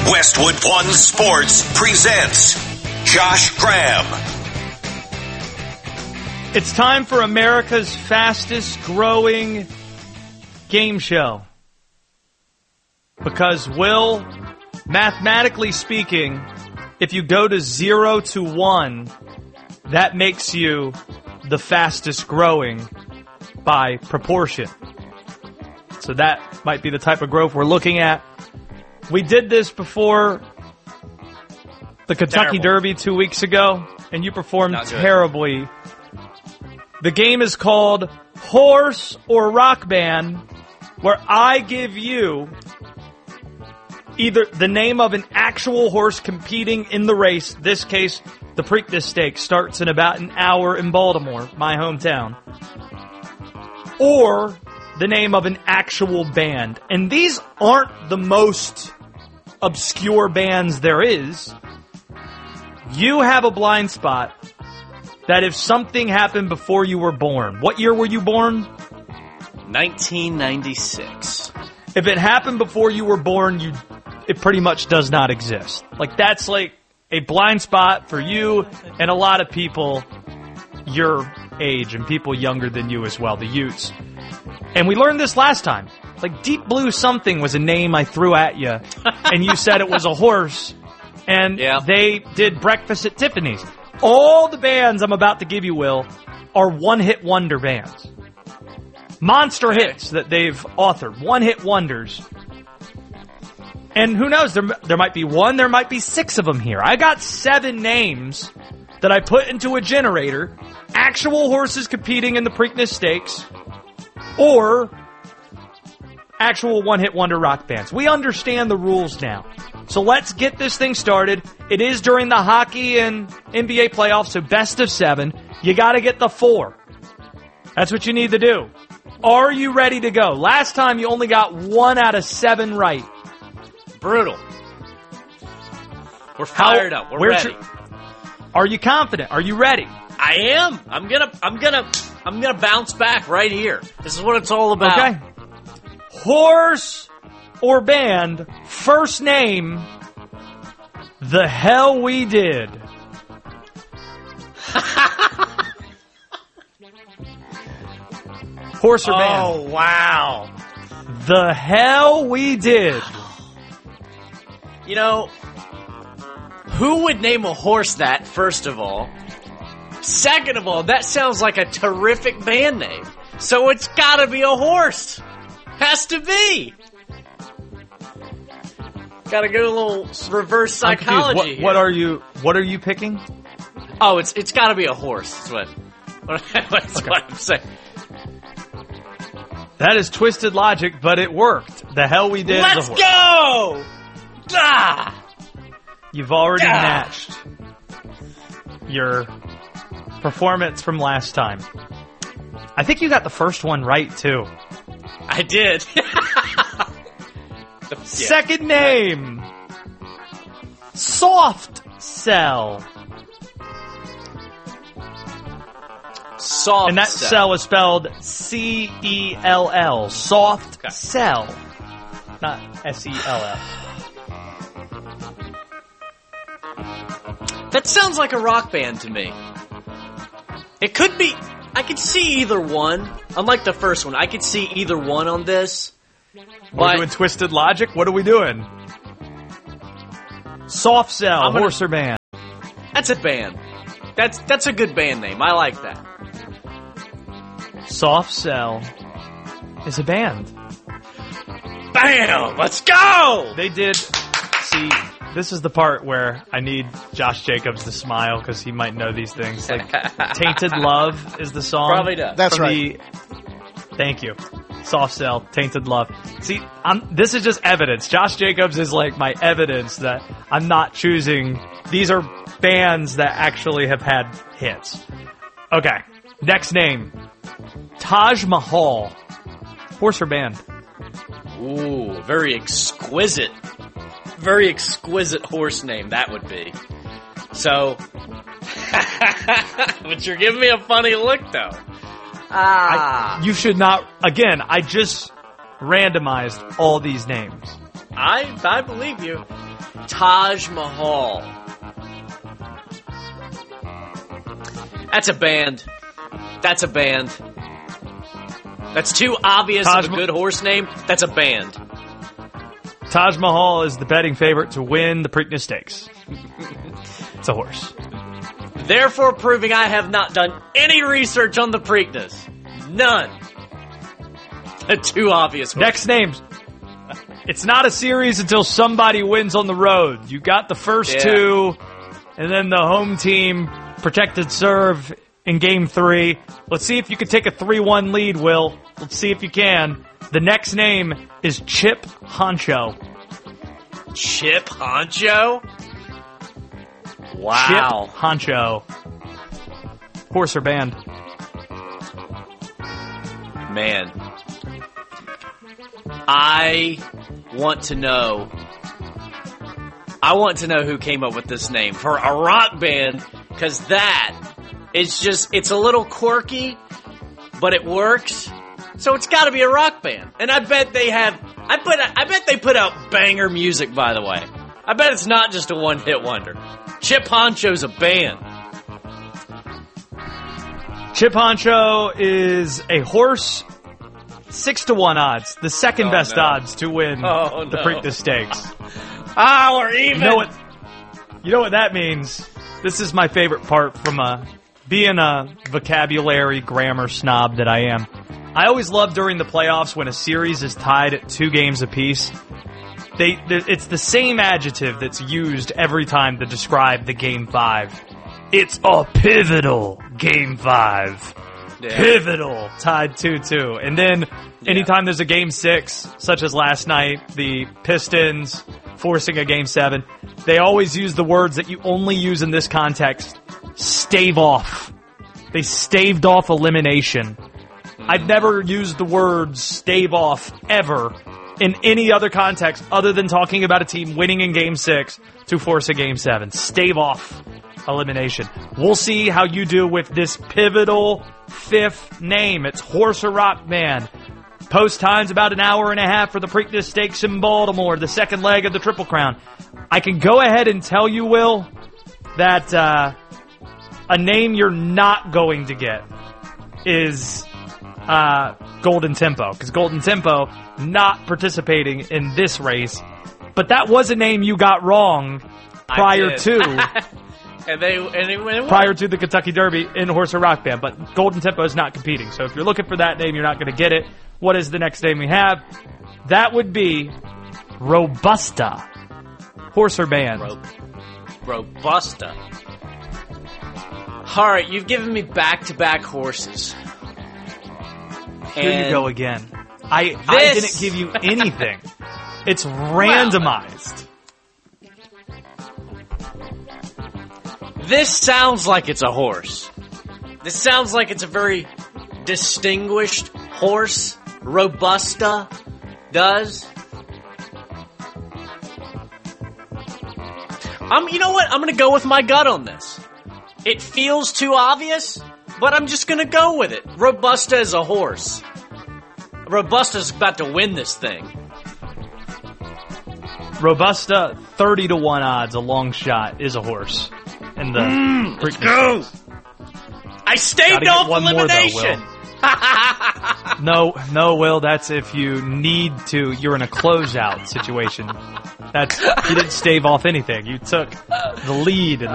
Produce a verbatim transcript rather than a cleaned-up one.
Westwood One Sports presents Josh Graham. It's time for America's fastest growing game show. Because, Will, mathematically speaking, if you go to zero to one, that makes you the fastest growing by proportion. So that might be the type of growth we're looking at. We did this before the Kentucky Terrible. Derby two weeks ago, and you performed Not good. terribly. The game is called Horse or Rock Band, where I give you either the name of an actual horse competing in the race. This case, the Preakness Stakes starts in about an hour in Baltimore, my hometown. Or the name of an actual band. And these aren't the most obscure bands there is. You have a blind spot that if something happened before you were born, what year were you born? nineteen ninety-six. If it happened before you were born, you it pretty much does not exist. Like, that's like a blind spot for you and a lot of people your age and people younger than you as well, the Utes. And we learned this last time. Like, Deep Blue Something was a name I threw at you, and you said it was a horse, and Yeah. they did Breakfast at Tiffany's. All the bands I'm about to give you, Will, are one-hit wonder bands. Monster hits that they've authored. One-hit wonders. And who knows, there, there might be one, there might be six of them here. I got seven names that I put into a generator. Actual horses competing in the Preakness Stakes. Or actual one-hit wonder rock bands. We understand the rules now. So let's get this thing started. It is during the hockey and N B A playoffs, so best of seven. You got to get the four. That's what you need to do. Are you ready to go? Last time you only got one out of seven right. Brutal. We're fired How- up. We're where's ready. your- are you confident? Are you ready? I am. I'm gonna. I'm gonna. I'm gonna bounce back right here. This is what it's all about. Okay. Horse or band, first name, The Hell We Did. Horse or band, Oh wow. The Hell We Did. You know, who would name a horse that? First of all. Second of all, that sounds like a terrific band name. So it's gotta be a horse. Has to be. Gotta go a little reverse I'm confused. psychology What, here. what are you? What are you picking? Oh, it's it's gotta be a horse. That's what. That's Okay. what I'm saying. That is twisted logic, but it worked. The Hell We Did. is Let's a horse. go! Ah! You've already Ah. matched your performance from last time. I think you got the first one right, too. I did. The- yeah. Second name, Soft Cell. Soft And that cell. cell is spelled C E L L. Soft Okay. Cell. Not S E L L. That sounds like a rock band to me. It could be. I could see either one. Unlike the first one, I could see either one on this. We're But doing twisted logic? What are we doing? Soft Cell, I'm gonna- horse or band. that's a band. That's that's a good band name. I like that. Soft Cell is a band. Bam! Let's go! They did. See, this is the part where I need Josh Jacobs to smile because he might know these things. Like, Tainted Love is the song. Probably does. That's from right. the- thank you. Soft Cell, Tainted Love. See, I'm, this is just evidence. Josh Jacobs is like my evidence that I'm not choosing. These are bands that actually have had hits. Okay, next name. Taj Mahal. Horse or band? Ooh, very exquisite. Very exquisite horse name that would be. So, but you're giving me a funny look though. Ah, I, you should not. Again, I just randomized all these names. I I believe you. Taj Mahal. That's a band. That's a band. That's too obvious Taj of a good horse name. That's a band. Taj Mahal is the betting favorite to win the Preakness Stakes. It's a horse. Therefore proving I have not done any research on the Preakness. None. A too obvious horse. Next names. It's not a series until somebody wins on the road. You got the first Yeah. two, and then the home team protected serve in game three. Let's see if you can take a three one lead, Will. Let's see if you can. The next name is Chip Honcho. Chip Honcho? Wow. Chip Honcho. Horse or band? Man. I want to know. I want to know who came up with this name for a rock band, because that is just, it's a little quirky, but it works. So it's got to be a rock band. And I bet they have, I bet, I bet they put out banger music, by the way. I bet it's not just a one-hit wonder. Chip Honcho's a band. Chip Honcho is a horse, six to one odds, the second Oh, best no. odds to win Oh, the no. Preakness Stakes. Ah, we're even. You know what? You know what that means? This is my favorite part from a, being a vocabulary grammar snob that I am. I always love during the playoffs when a series is tied at two games apiece. They, they, it's the same adjective that's used every time to describe the game five. It's a pivotal game five. Yeah. Pivotal, tied two two. And then anytime there's a game six, such as last night, the Pistons forcing a game seven, they always use the words that you only use in this context. Stave off. They staved off elimination. I've never used the word stave off ever in any other context other than talking about a team winning in game six to force a game seven. Stave off elimination. We'll see how you do with this pivotal fifth name. It's Horse or Rock Man. Post time's about an hour and a half for the Preakness Stakes in Baltimore, the second leg of the Triple Crown. I can go ahead and tell you, Will, that uh, a name you're not going to get is uh, Golden Tempo, because Golden Tempo not participating in this race, but that was a name you got wrong prior I did. to and they and it went prior to the Kentucky Derby in Horse or Rock Band, but Golden Tempo is not competing. So if you're looking for that name, you're not going to get it. What is the next name we have? That would be Robusta. Horse or band? Ro- Robusta. All right, you've given me back-to-back horses. Here And you go again. I, I This- didn't give you anything. It's randomized. This sounds like it's a horse. This sounds like it's a very distinguished horse. Robusta does. I'm, you know what? I'm gonna go with my gut on this. It feels too obvious, but I'm just gonna go with it. Robusta is a horse. Robusta's about to win this thing. Robusta, thirty to one odds, a long shot, is a horse. And the Mm, let's go! I staved Gotta get off one more, though, elimination! No, no, Will, that's if you need to, you're in a closeout situation. That's, you didn't stave off anything. You took the lead in